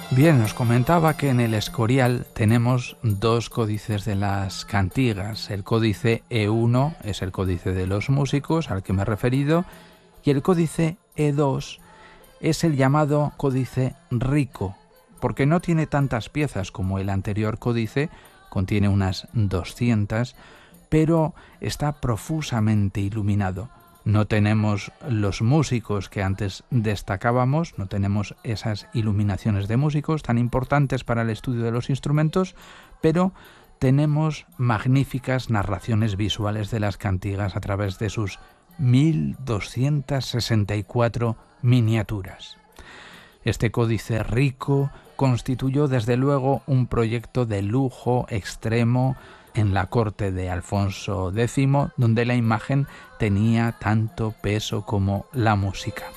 Bien, os comentaba que en el Escorial tenemos dos códices de las cantigas. El códice E1 es el códice de los músicos al que me he referido y el códice E2 es el llamado códice rico, porque no tiene tantas piezas como el anterior códice, contiene unas 200, pero está profusamente iluminado. No tenemos los músicos que antes destacábamos, no tenemos esas iluminaciones de músicos tan importantes para el estudio de los instrumentos, pero tenemos magníficas narraciones visuales de las cantigas a través de sus 1264 miniaturas. Este códice rico constituyó desde luego un proyecto de lujo extremo en la corte de Alfonso X, donde la imagen tenía tanto peso como la música.